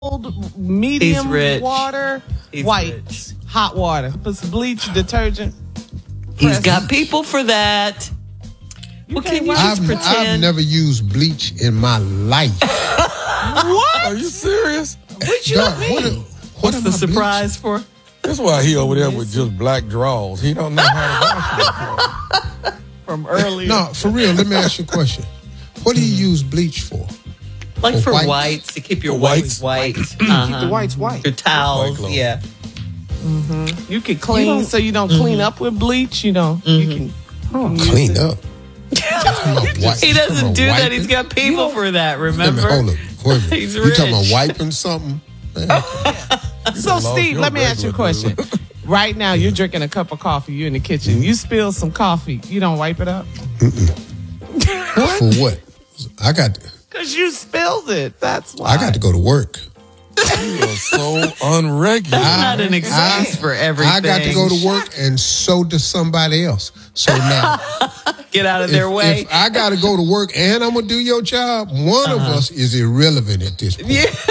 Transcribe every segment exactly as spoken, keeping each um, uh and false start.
medium He's rich. water, He's white, rich. hot water. Put some bleach, detergent. He's press. got people for that. You Well, can't can you watch- just I've, pretend? I've never used bleach in my life. What? Are you serious? What you Dog, mean? what, what What's am the I surprise for? That's why he over there with just black drawers. He don't know how to wash them. From earlier. No, for real, let me ask you a question. What do you use bleach for? Like For for whites? whites, to keep your For whites whites? white. Keep Uh-huh. the whites white. Your towels, White clothes. yeah. You can clean You don't- so you don't clean up with bleach. You know, you can Oh, clean up. He doesn't do that. He's got people for that, remember? Hold up. Wait a minute. He's You talking about rich. wiping something? Man, So, lost Steve, your let me ask you a regular question. Right now, you're drinking a cup of coffee. You're in the kitchen. You spill some coffee. You don't wipe it up? for what? I got Because you spilled it. That's why. I got to go to work. You are so unregular. Not an excuse for everything. I got to go to work, and so does somebody else. So now, Get out of their if, way. if I got to go to work and I'm gonna do your job, one of us is irrelevant at this point.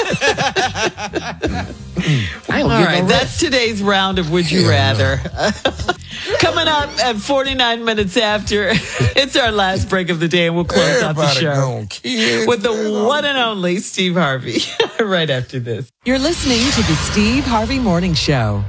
I don't All get right, no that's rest. today's round of Would You Hell Rather. Coming up at forty-nine minutes after, it's our last break of the day, and we'll close out the Everybody show gone, kids. with the one and only Steve Harvey right after this. You're listening to the Steve Harvey Morning Show.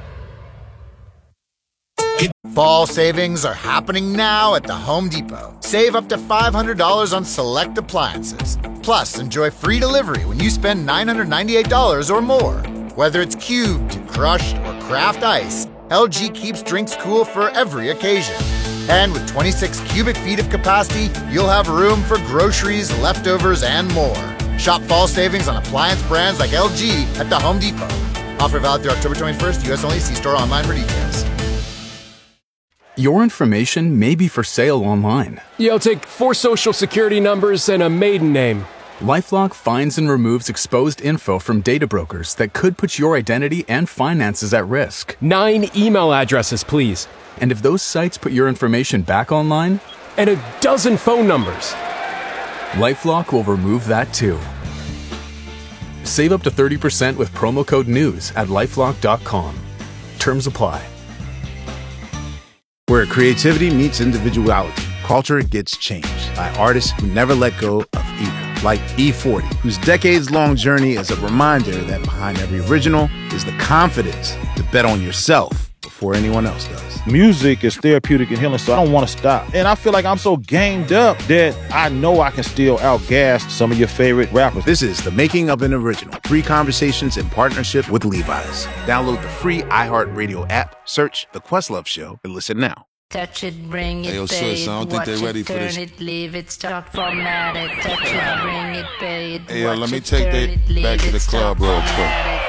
Fall savings are happening now at the Home Depot. Save up to five hundred dollars on select appliances. Plus, enjoy free delivery when you spend nine hundred ninety-eight dollars or more. Whether it's cubed, crushed, or craft ice, L G keeps drinks cool for every occasion. And with twenty-six cubic feet of capacity, you'll have room for groceries, leftovers, and more. Shop fall savings on appliance brands like L G at the Home Depot. Offer valid through October twenty-first, U S only. See store online for details. Your information may be for sale online. Yo, take four social security numbers and a maiden name. LifeLock finds and removes exposed info from data brokers that could put your identity and finances at risk. Nine email addresses, please. And if those sites put your information back online, And a dozen phone numbers. LifeLock will remove that too. Save up to thirty percent with promo code NEWS at lifelock dot com. Terms apply. Where creativity meets individuality, culture gets changed by artists who never let go of either. Like E forty, whose decades-long journey is a reminder that behind every original is the confidence to bet on yourself before anyone else does. Music is therapeutic and healing, so I don't want to stop. And I feel like I'm so gamed up that I know I can still outgas some of your favorite rappers. This is The Making of an Original. Three conversations in partnership with Levi's. Download the free iHeartRadio app, search The Questlove Show, and listen now. Touch it, bring it, Hey, yo, pay sis, I don't it, think watch they ready it, for turn this. it, leave it, start format it. Touch it, bring it, pay it, Hey, yo, watch let me it, take turn that it, leave back to it, the start club real quick. format it.